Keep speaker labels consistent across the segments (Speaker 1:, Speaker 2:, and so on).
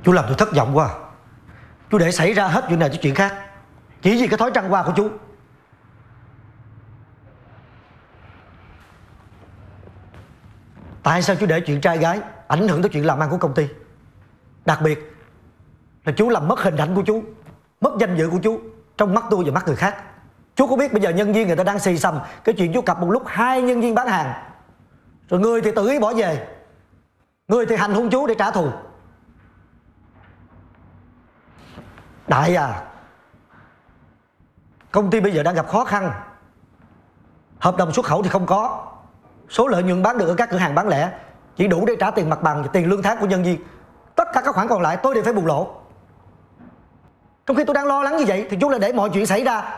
Speaker 1: Chú làm tôi thất vọng quá. Chú để xảy ra hết chuyện này tới chuyện khác, chỉ vì cái thói trăng hoa của chú. Tại sao chú để chuyện trai gái ảnh hưởng tới chuyện làm ăn của công ty? Đặc biệt là chú làm mất hình ảnh của chú, mất danh dự của chú trong mắt tôi và mắt người khác. Chú có biết bây giờ nhân viên người ta đang xì xầm cái chuyện chú cặp một lúc 2 nhân viên bán hàng, rồi người thì tự ý bỏ về, người thì hành hung chú để trả thù. Đại à, công ty bây giờ đang gặp khó khăn, hợp đồng xuất khẩu thì không có, số lợi nhuận bán được ở các cửa hàng bán lẻ chỉ đủ để trả tiền mặt bằng và tiền lương tháng của nhân viên. Tất cả các khoản còn lại tôi đều phải bù lỗ. Trong khi tôi đang lo lắng như vậy thì chú lại để mọi chuyện xảy ra.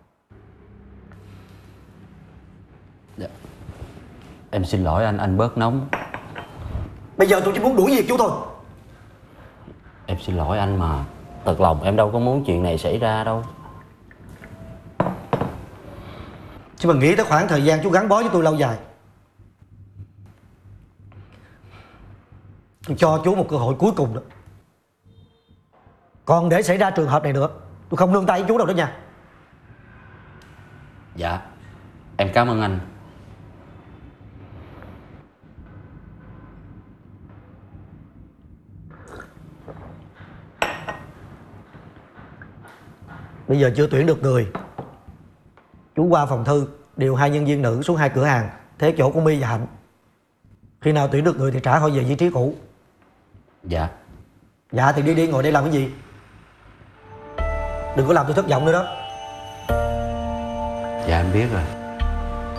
Speaker 2: Dạ. Em xin lỗi anh bớt nóng.
Speaker 1: Bây giờ tôi chỉ muốn đuổi việc chú thôi.
Speaker 2: Em xin lỗi anh mà. Thật lòng em đâu có muốn chuyện này xảy ra đâu.
Speaker 1: Chứ mà nghĩ tới khoảng thời gian chú gắn bó với tôi lâu dài, tôi cho chú một cơ hội cuối cùng đó. Còn để xảy ra trường hợp này nữa, tôi không nương tay với chú đâu đó nha.
Speaker 2: Dạ, em cảm ơn anh.
Speaker 1: Bây giờ chưa tuyển được người, chú qua phòng thư điều 2 nhân viên nữ xuống 2 cửa hàng thế chỗ của My và Hạnh. Khi nào tuyển được người thì trả họ về vị trí cũ.
Speaker 2: Dạ.
Speaker 1: Dạ thì đi ngồi đây làm cái gì? Đừng có làm tôi thất vọng nữa đó.
Speaker 2: Dạ em biết rồi.